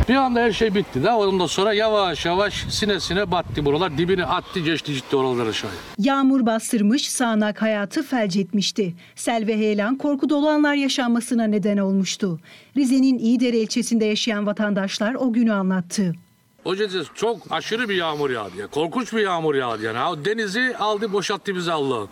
Bir anda her şey bitti. Daha ondan sonra yavaş yavaş sine battı buralar. Dibini attı geçti ciddi oralar aşağı. Yağmur bastırmış, sağanak hayatı felç etmişti. Sel ve heyelan korku dolu anlar yaşanmasına neden olmuştu. Rize'nin İyidere ilçesinde yaşayan vatandaşlar o günü anlattı. O gece çok aşırı bir yağmur yağdı ya. Korkunç bir yağmur yağdı yani. Ha, denizi aldı boşalttı bizi Allah'ım.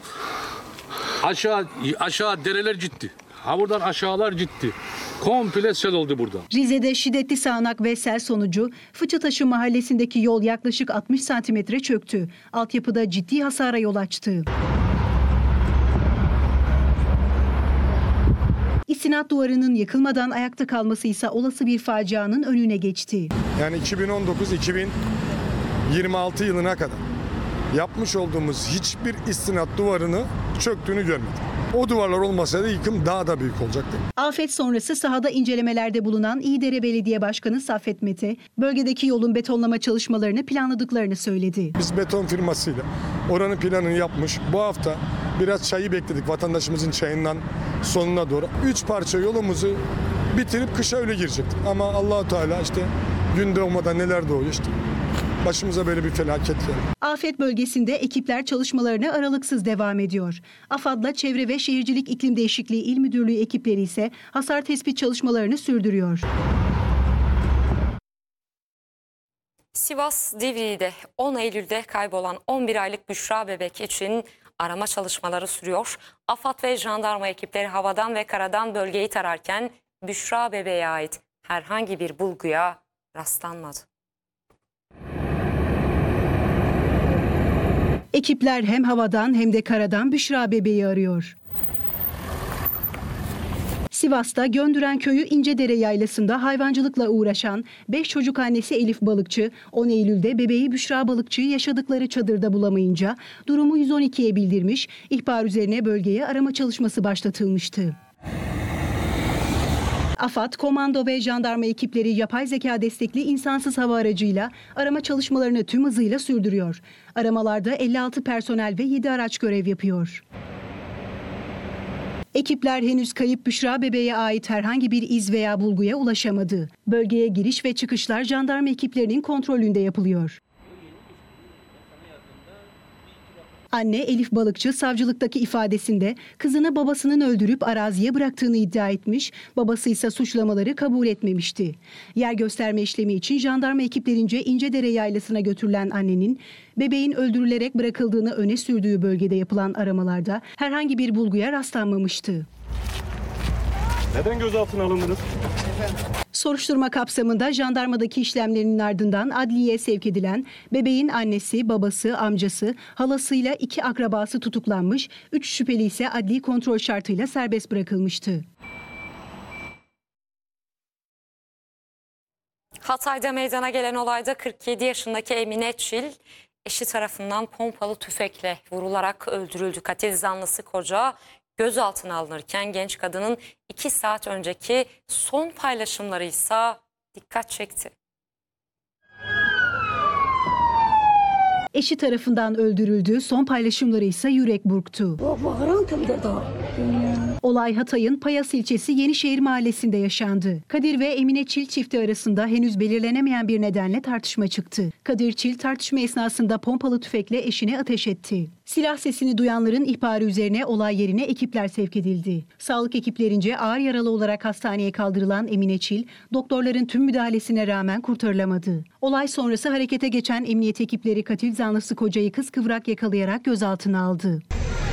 Aşağı dereler gitti. Ha buradan aşağılar gitti. Komple sel oldu burada. Rize'de şiddetli sağanak ve sel sonucu Fıçıtaşı mahallesindeki yol yaklaşık 60 santimetre çöktü. Altyapıda ciddi hasara yol açtı. İstinat duvarının yıkılmadan ayakta kalması ise olası bir facianın önüne geçti. Yani 2019-2026 yılına kadar yapmış olduğumuz hiçbir istinat duvarını çöktüğünü görmedik. O duvarlar olmasaydı yıkım daha da büyük olacaktı. Afet sonrası sahada incelemelerde bulunan İyidere Belediye Başkanı Saffet Mete, bölgedeki yolun betonlama çalışmalarını planladıklarını söyledi. Biz beton firmasıyla oranın planını yapmış. Bu hafta biraz çayı bekledik vatandaşımızın çayından sonuna doğru. 3 parça yolumuzu bitirip kışa öyle girecektik. Ama Allah-u Teala işte gün doğmadan neler doğuyor işte. Başımıza böyle bir felaket geldi. Afet bölgesinde ekipler çalışmalarına aralıksız devam ediyor. AFAD'la Çevre ve Şehircilik İklim Değişikliği İl Müdürlüğü ekipleri ise hasar tespit çalışmalarını sürdürüyor. Sivas Divriği'de 10 Eylül'de kaybolan 11 aylık Büşra bebek için arama çalışmaları sürüyor. AFAD ve jandarma ekipleri havadan ve karadan bölgeyi tararken Büşra bebeğe ait herhangi bir bulguya rastlanmadı. Ekipler hem havadan hem de karadan Büşra bebeği arıyor. Sivas'ta Göndüren Köyü İncedere Yaylası'nda hayvancılıkla uğraşan 5 çocuk annesi Elif Balıkçı, 10 Eylül'de bebeği Büşra Balıkçı'yı yaşadıkları çadırda bulamayınca durumu 112'ye bildirmiş, ihbar üzerine bölgeye arama çalışması başlatılmıştı. AFAD, komando ve jandarma ekipleri yapay zeka destekli insansız hava aracıyla arama çalışmalarını tüm hızıyla sürdürüyor. Aramalarda 56 personel ve 7 araç görev yapıyor. Ekipler henüz kayıp Büşra bebeğe ait herhangi bir iz veya bulguya ulaşamadı. Bölgeye giriş ve çıkışlar jandarma ekiplerinin kontrolünde yapılıyor. Anne Elif Balıkçı savcılıktaki ifadesinde kızını babasının öldürüp araziye bıraktığını iddia etmiş, babası ise suçlamaları kabul etmemişti. Yer gösterme işlemi için jandarma ekiplerince İncedere Yaylası'na götürülen annenin bebeğin öldürülerek bırakıldığını öne sürdüğü bölgede yapılan aramalarda herhangi bir bulguya rastlanmamıştı. Neden gözaltına alındınız? Soruşturma kapsamında jandarmadaki işlemlerinin ardından adliyeye sevk edilen bebeğin annesi, babası, amcası, halasıyla 2 akrabası tutuklanmış, 3 şüpheli ise adli kontrol şartıyla serbest bırakılmıştı. Hatay'da meydana gelen olayda 47 yaşındaki Emine Çil eşi tarafından pompalı tüfekle vurularak öldürüldü. Katil zanlısı koca gözaltına alınırken genç kadının 2 saat önceki son paylaşımları ise dikkat çekti. Eşi tarafından öldürüldü, son paylaşımları ise yürek burktu. Olay Hatay'ın Payas ilçesi Yenişehir mahallesinde yaşandı. Kadir ve Emine Çil çifti arasında henüz belirlenemeyen bir nedenle tartışma çıktı. Kadir Çil tartışma esnasında pompalı tüfekle eşine ateş etti. Silah sesini duyanların ihbarı üzerine olay yerine ekipler sevk edildi. Sağlık ekiplerince ağır yaralı olarak hastaneye kaldırılan Emine Çil, doktorların tüm müdahalesine rağmen kurtarılamadı. Olay sonrası harekete geçen emniyet ekipleri katil zanlısı kocayı kıskıvrak yakalayarak gözaltına aldı.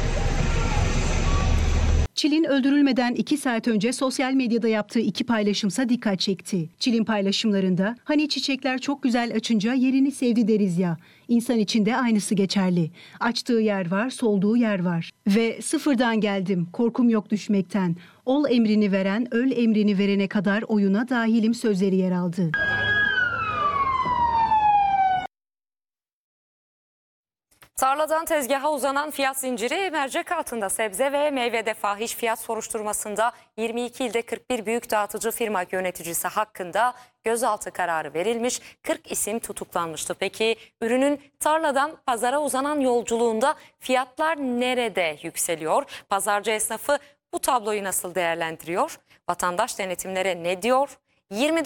Çil'in öldürülmeden 2 saat önce sosyal medyada yaptığı 2 paylaşımsa dikkat çekti. Çil'in paylaşımlarında "Hani çiçekler çok güzel açınca yerini sevdi deriz ya. İnsan için de aynısı geçerli. Açtığı yer var, solduğu yer var. Ve sıfırdan geldim, korkum yok düşmekten. Ol emrini veren, öl emrini verene kadar oyuna dahilim" sözleri yer aldı. Tarladan tezgaha uzanan fiyat zinciri mercek altında sebze ve meyvede fahiş fiyat soruşturmasında 22 ilde 41 büyük dağıtıcı firma yöneticisi hakkında gözaltı kararı verilmiş, 40 isim tutuklanmıştı. Peki ürünün tarladan pazara uzanan yolculuğunda fiyatlar nerede yükseliyor? Pazarcı esnafı bu tabloyu nasıl değerlendiriyor? Vatandaş denetimlere ne diyor? 24